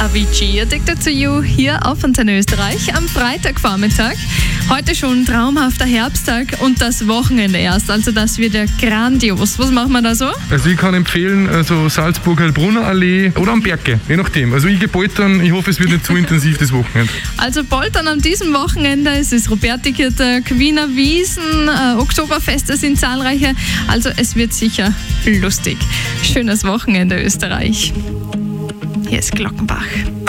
Avicii, Addicted to You, hier auf Antenne Österreich am Freitagvormittag. Heute schon traumhafter Herbsttag und das Wochenende erst, also das wird ja grandios. Was machen wir da so? Also ich kann empfehlen, also Salzburg-Heilbronner Allee oder am Berge, je nachdem. Also ich gehe poltern, ich hoffe es wird nicht zu intensiv das Wochenende. Also poltern an diesem Wochenende, es ist Robertikirtag, Wiener Wiesn, Oktoberfeste sind zahlreiche, also es wird sicher lustig. Schönes Wochenende Österreich. Hier ist Glockenbach.